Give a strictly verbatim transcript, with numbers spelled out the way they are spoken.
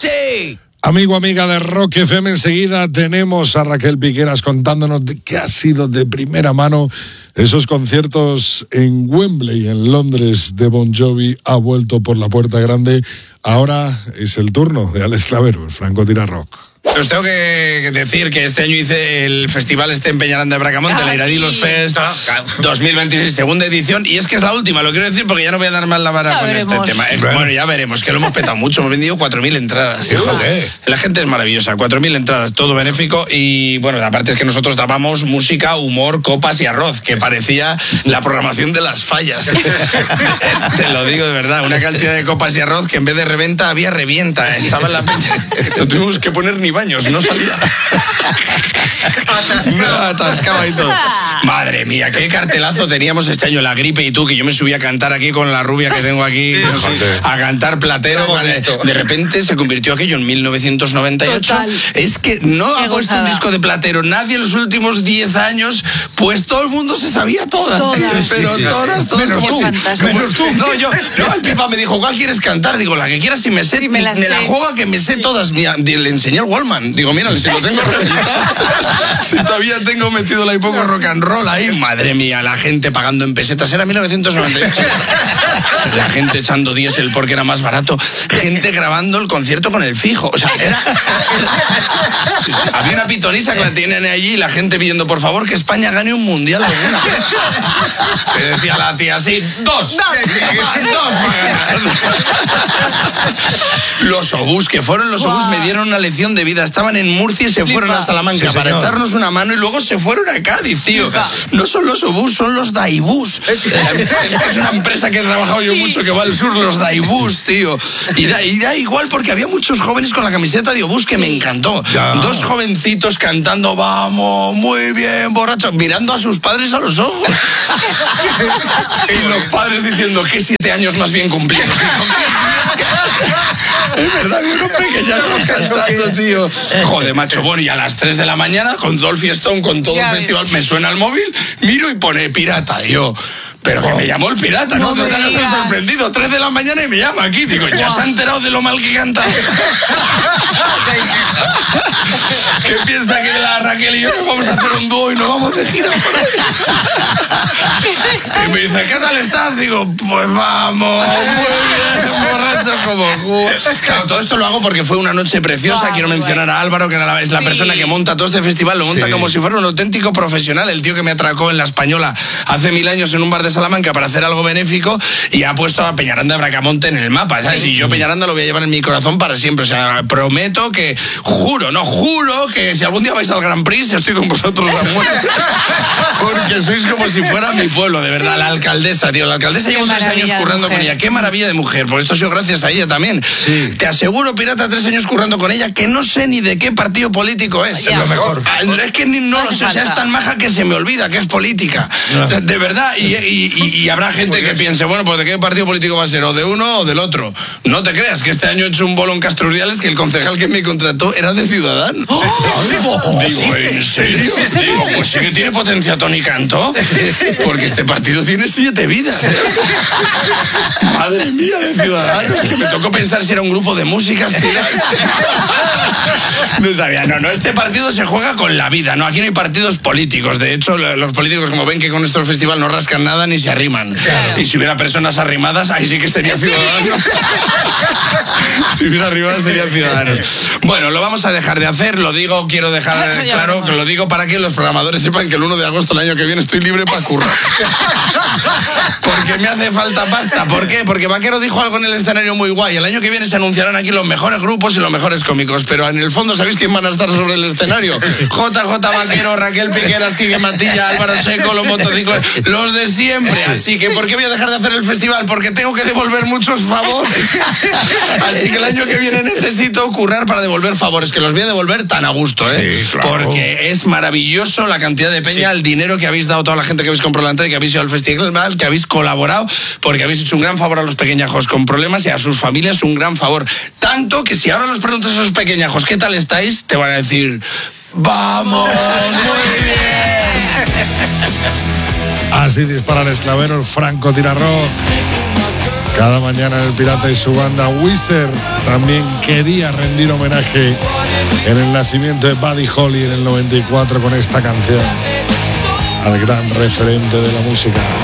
noche. Amigo, amiga de Rock F M, enseguida tenemos a Raquel Piqueras contándonos de qué ha sido de primera mano esos conciertos en Wembley, en Londres, de Bon Jovi. Ha vuelto por la puerta grande. Ahora es el turno de Alex Clavero, el Francotira Rock. Os tengo que decir que este año hice el festival este en Peñaranda de Bracamonte, ah, el Iradilos sí. Fest dos mil veintiséis, segunda edición, y es que es la última, lo quiero decir porque ya no voy a dar más la vara ya con veremos. Este tema. Bueno. bueno, ya veremos, que lo hemos petado mucho, hemos vendido cuatro mil entradas. Fíjate. La gente es maravillosa, cuatro mil entradas, todo benéfico, y bueno, aparte es que nosotros dábamos música, humor, copas y arroz, que parecía la programación de las fallas. Te lo digo de verdad, una cantidad de copas y arroz que en vez de reventa había revienta, estaba en la peña. No tuvimos que poner ni baños, no salía. No, atascaba y todo. Madre mía, qué cartelazo teníamos este año, la gripe y tú, que yo me subí a cantar aquí con la rubia que tengo aquí, sí, a cantar Platero. Vale. De repente se convirtió aquello en mil novecientos noventa y ocho. Total. Es que no qué ha puesto gozada. Un disco de Platero nadie en los últimos diez años, pues todo el mundo se sabía todas. Todas. Pero sí, sí, todas, sí. todas. Menos tú. Menos tú. No, yo, no, el Pipa me dijo, ¿cuál quieres cantar? Digo, la que quieras, si me sé, sí, me la, me la juega que me sé todas. Mira, le enseñé al Wallman. Digo, mira, si lo tengo reventado. Si todavía tengo metido la hipoco rock and roll ahí, madre mía, la gente pagando en pesetas, era mil novecientos noventa y ocho. La gente echando diésel porque era más barato, gente grabando el concierto con el fijo, o sea, era... Sí, sí. Había una pitonisa que la tienen allí y la gente pidiendo, por favor, que España gane un mundial alguna vez. Que decía la tía así, dos, dos, dos para ganar. Los obús, que fueron los obús, wow. Me dieron una lección de vida, estaban en Murcia y se fueron a Salamanca sí, para echarnos una mano y luego se fueron a Cádiz, tío. No son los obús, son los Daibús. Es una empresa que he trabajado yo sí. mucho que va al sur, los Daibús, tío. Y da, y da igual porque había muchos jóvenes con la camiseta de obús que me encantó. Ya. Dos jovencitos cantando, vamos, muy bien, borrachos, mirando a sus padres a los ojos. Y los padres diciendo que siete años más bien cumplidos. Es verdad, vi unos pequeños cantando, tío. Joder, macho, bueno, y a las tres de la mañana, con todo el fiestón, con todo ya el ves. Festival, me suena el móvil, miro y pone pirata, y yo... Pero que me llamó el pirata, no, no me estás sorprendido. Tres de la mañana y me llama aquí. Digo, ya se ha enterado de lo mal que canta. ¿Qué piensa que la Raquel y yo nos vamos a hacer un dúo y nos vamos de gira por ahí? Y me dice, ¿qué tal estás? Digo, pues vamos, muy bien, borracho como jugo. Claro, todo esto lo hago porque fue una noche preciosa. Quiero mencionar a Álvaro, que es la persona que monta todo este festival. Lo monta sí. como si fuera un auténtico profesional. El tío que me atracó en La Española hace mil años en un bar de Salamanca para hacer algo benéfico y ha puesto a Peñaranda de Bracamonte en el mapa, ¿sabes? Sí. Y yo Peñaranda lo voy a llevar en mi corazón para siempre. O sea, prometo que, juro, no juro que si algún día vais al Grand Prix estoy con vosotros a muerte. Porque sois como si fuera mi pueblo, de verdad. La alcaldesa, tío, la alcaldesa lleva tres años currando con ella. Qué maravilla de mujer, por esto ha sido gracias a ella también. Sí. Te aseguro, pirata, tres años currando con ella, que no sé ni de qué partido político es. Es lo mejor. Es que ni, no lo sé, o sea, es tan maja que se me olvida que es política. No. De verdad, y, y Y, y habrá gente que piense, bueno, pues ¿de qué partido político va a ser? ¿O de uno o del otro? No te creas, que este año he hecho un bolo en Castro Urdiales que el concejal que me contrató era de Ciudadanos. ¡Oh! Digo, ¿en serio? Digo, pues sí que tiene potencia Tony Cantó, porque este partido tiene siete vidas. ¿eh? Madre mía, de Ciudadanos, que me tocó pensar si era un grupo de música. Si era... No sabía, no, no, este partido se juega con la vida, ¿no? Aquí no hay partidos políticos. De hecho, los políticos, como ven que con nuestro festival no rascan nada ni se arriman. Claro. Y si hubiera personas arrimadas, ahí sí que sería Ciudadanos. Si hubiera arrimadas, sería Ciudadanos. Bueno, lo vamos a dejar de hacer, lo digo, quiero dejar claro que lo digo para que los programadores sepan que el uno de agosto del año que viene estoy libre para currar. Porque me hace falta pasta. ¿Por qué? Porque Vaquero dijo algo en el escenario muy guay. El año que viene se anunciarán aquí los mejores grupos y los mejores cómicos, pero en el fondo, ¿sabéis quién van a estar sobre el escenario? J J Vaquero, Raquel Piqueras, Quique Matilla, Álvaro Seco, los motociclos, los de siempre. Así que, ¿por qué voy a dejar de hacer el festival? Porque tengo que devolver muchos favores. Así que el año que viene necesito currar para devolver favores, que los voy a devolver tan a gusto, ¿eh? Sí, claro. Porque es maravilloso la cantidad de peña, sí. el dinero que habéis dado a toda la gente que habéis comprado la entrada, que habéis ido al festival, que habéis colaborado, porque habéis hecho un gran favor a los pequeñajos con problemas y a sus familias un gran favor. Tanto que si ahora los preguntas a esos pequeñajos, ¿qué tal estáis? Te van a decir, ¡vamos! ¡Muy bien! Así dispara el esclavero, el Francotira Rock. Cada mañana el Pirata y su banda. Weezer también quería rendir homenaje en el nacimiento de Buddy Holly en el noventa y cuatro con esta canción al gran referente de la música.